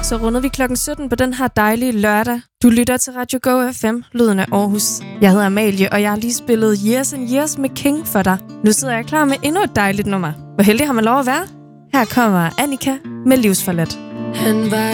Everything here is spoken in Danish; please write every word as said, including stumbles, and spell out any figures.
så rundede vi klokken sytten på den her dejlige lørdag. Du lytter til Radio Go F M, lyden af Aarhus. Jeg hedder Amalie, og jeg har lige spillet Years and Years med King for dig. Nu sidder jeg klar med endnu et dejligt nummer. Hvor heldig har man lov at være? Her kommer Annika med Livsforladt. Han var